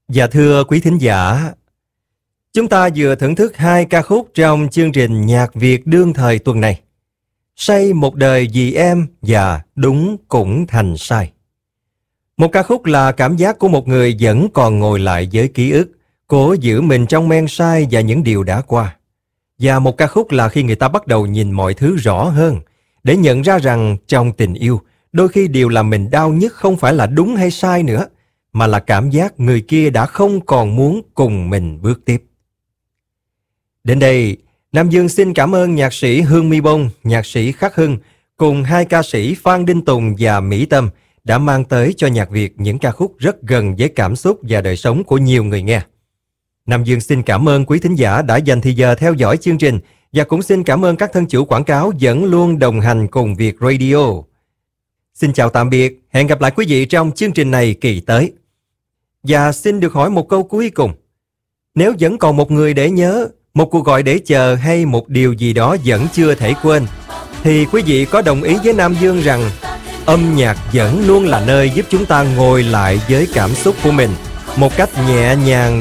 Dạ thưa quý thính giả, chúng ta vừa thưởng thức 2 ca khúc trong chương trình Nhạc Việt đương thời tuần này. Say một đời vì em và đúng cũng thành sai. Một ca khúc là cảm giác của một người vẫn còn ngồi lại với ký ức, cố giữ mình trong men say và những điều đã qua. Và một ca khúc là khi người ta bắt đầu nhìn mọi thứ rõ hơn, để nhận ra rằng trong tình yêu, đôi khi điều làm mình đau nhất không phải là đúng hay sai nữa, mà là cảm giác người kia đã không còn muốn cùng mình bước tiếp. Đến đây, Nam Dương xin cảm ơn nhạc sĩ Hương My Bông, nhạc sĩ Khắc Hưng cùng 2 ca sĩ Phan Đinh Tùng và Mỹ Tâm đã mang tới cho nhạc Việt những ca khúc rất gần với cảm xúc và đời sống của nhiều người nghe. Nam Dương xin cảm ơn quý thính giả đã dành thời giờ theo dõi chương trình và cũng xin cảm ơn các thân chủ quảng cáo vẫn luôn đồng hành cùng Việt Radio. Xin chào tạm biệt, hẹn gặp lại quý vị trong chương trình này kỳ tới. Và xin được hỏi một câu cuối cùng. Nếu vẫn còn một người để nhớ, một cuộc gọi để chờ hay một điều gì đó vẫn chưa thể quên, thì quý vị có đồng ý với Nam Dương rằng âm nhạc vẫn luôn là nơi giúp chúng ta ngồi lại với cảm xúc của mình một cách nhẹ nhàng